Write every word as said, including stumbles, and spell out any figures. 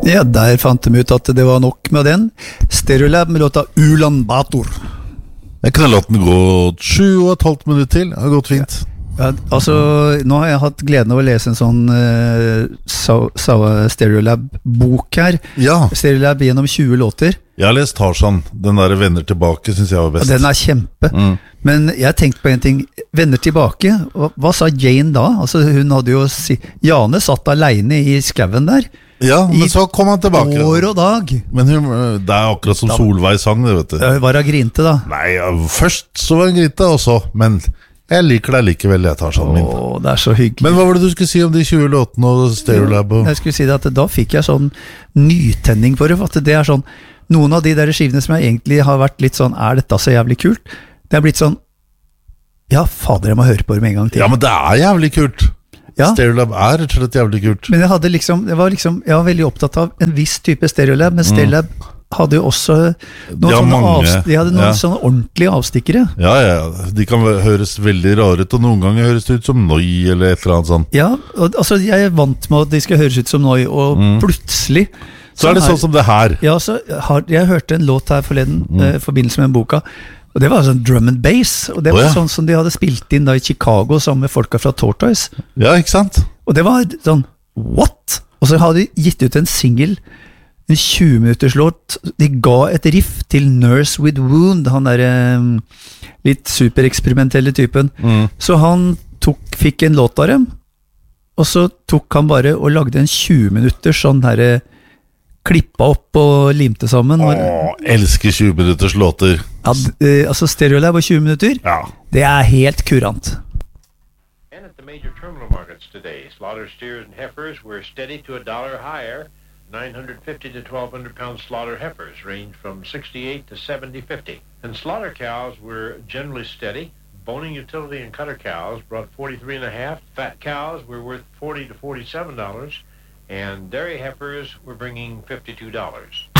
Ja, der fant de ut at det var nok med den. Stereolab med låta Ulan Bator. Jeg kan la den gå sju og et halvt minutt til. Det har gått fint. Ja, altså, nå har jeg hatt gleden av å lese en sånn uh, Sa- Sa- Stereolab-bok her. Ja, Stereolab gjennom tjue låter. jeg har lest Tarzan. Den der Venner tilbake synes jeg var Og best. den er kjempe. Mm. Men jeg tenkte på en ting. Venner tilbake. Hva, hva sa Jane da? Altså, hun hadde jo si Jane satt alene i skauen der. Ja, men I så kom han tilbake. År og dag. Men hun, det er akkurat som Solveig sang det, vet du. Uh, Var hun grinte da? Nei, ja, først så var hun grinte, og så, men jeg liker deg likevel, jeg tar sånn min. Åh, det er så hyggelig. Men hva var det du skulle si om de tjue låtene og Stereolab? Og... Jeg skulle si det at da fikk jeg sånn nytenning for det, for at det er sånn, noen av de der skivene som jeg egentlig har vært litt sånn, er dette så jævlig kult? Det er blitt sånn, ja fader, jeg må høre på det med en gang til. Ja, men det er jævlig kult. Ja. Stereolab er rett og slett jævlig kult. Men jeg hadde liksom, jeg var liksom, jeg var veldig opptatt av en viss type Stereolab, men Stereolab hadde jo også noen De har sånne, mange, avst- de hadde noen ja. sånne ordentlige avstikkere. Ja, ja, de kan væ- høres veldig rare ut, og noen ganger høres det ut som Noi, eller et eller annet sånt. Ja, og, altså jeg er vant med at de skal høres ut som Noi, og plutselig Så er det sånn som det her. Ja, så har, jeg hørte en låt her forleden eh, i forbindelse med en boka, og det var sånn drum and bass, og det var Å, ja. sånn som de hadde spilt inn da i Chicago sammen med folka fra Tortoise, Ja, ikke sant? og det var sånn, what? Og så hadde de gitt ut en single, en tjue minutters låt, de ga et riff til Nurse with Wound, han der eh, litt supereksperimentelle typen, så han tok, fikk en låt av dem, og så tok han bare og lagde en tjue minutters sånn her eh, klippa opp og limte sammen. Og, Åh, elsker tjue minutters låter. ja, d- eh, altså Stereolab og tjue minutter, Ja. det er helt kurant. And at the major terminal markets today, slaughter steers and heifers were steady to a dollar higher. nine hundred fifty to twelve hundred pound slaughter heifers range from sixty-eight to seventy fifty. And slaughter cows were generally steady. Boning utility and cutter cows brought forty-three and a half. Fat cows were worth forty to forty-seven dollars. And dairy heifers were bringing fifty-two dollars.